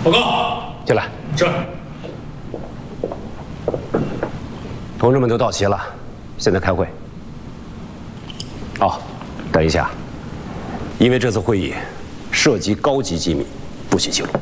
报告， 进来。 是。 同志们都到齐了，现在开会。哦，等一下，因为这次会议涉及高级机密，不许记录。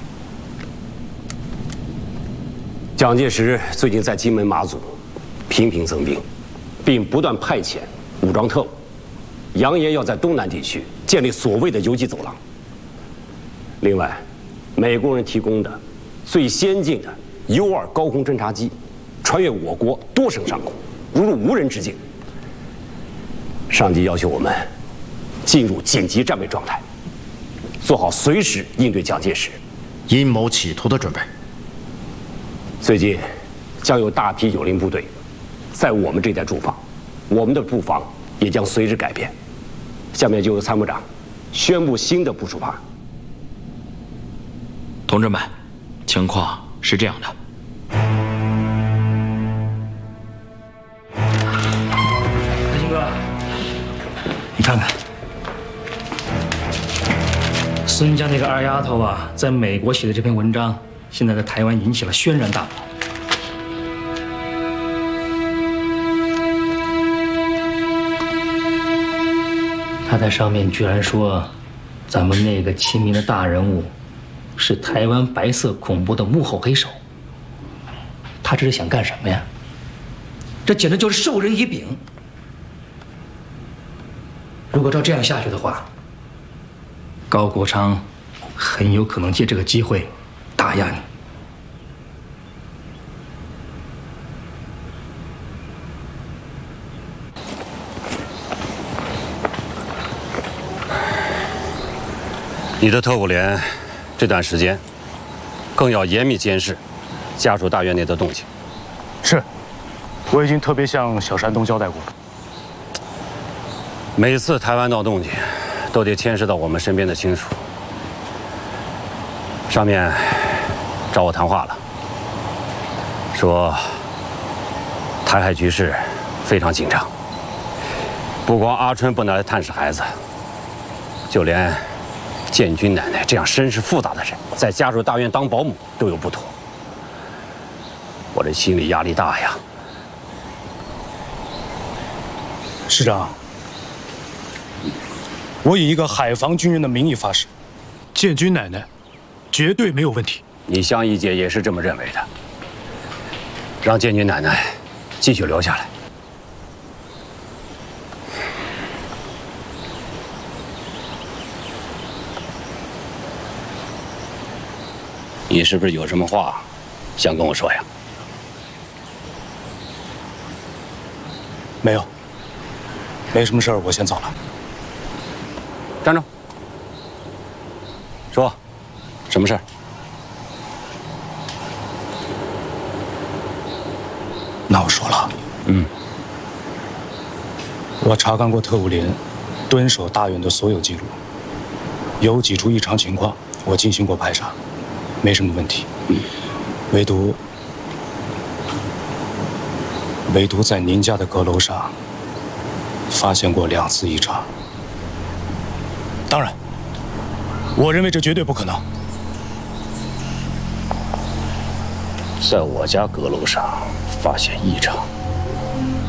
蒋介石最近在金门、马祖频频增兵，并不断派遣武装特务，扬言要在东南地区建立所谓的游击走廊。另外，美国人提供的最先进的 U-2高空侦察机，穿越我国多省上空，如入无人之境。上级要求我们进入紧急战备状态，做好随时应对蒋介石阴谋企图的准备。 最近将有大批友邻部队在我们这带驻防，我们的布防也将随之改变。下面就由参谋长宣布新的部署方案。 同志们，情况是这样的。 大兴哥，你看看，孙家那个二丫头啊，在美国写的这篇文章，现在在台湾引起了轩然大波。他在上面居然说，咱们那个亲民的大人物是台湾白色恐怖的幕后黑手。他这是想干什么呀？这简直就是授人以柄。如果照这样下去的话，高国昌很有可能借这个机会打压你。 你的特务连这段时间更要严密监视家属大院内的动静。 是，我已经特别向小山东交代过了。 每次台湾闹动静，都得牵涉到我们身边的亲属。上面找我谈话了，说台海局势非常紧张，不光阿春不能来探视孩子，就连建军奶奶这样身世复杂的人，在家属大院当保姆都有不妥。我这心理压力大呀。 师长，我以一个海防军人的名义发誓，建军奶奶绝对没有问题。 你乡一姐也是这么认为的，让建军奶奶继续留下来。你是不是有什么话想跟我说呀？ 没有，没什么事儿，我先走了。 站住！说，什么事儿？ 那我说了，我查看过特务连蹲守大院的所有记录，有几处异常情况，我进行过排查，没什么问题。唯独在您家的阁楼上发现过2次异常。当然，我认为这绝对不可能。 在我家阁楼上发现异常。